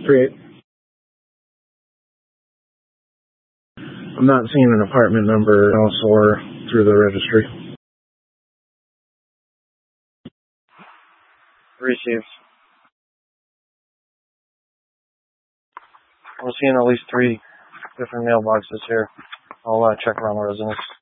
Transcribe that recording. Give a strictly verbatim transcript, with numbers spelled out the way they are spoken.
three eight. I'm not seeing an apartment number else or through the registry. Received. I'm seeing at least three different mailboxes here. I'll uh, check around the residence.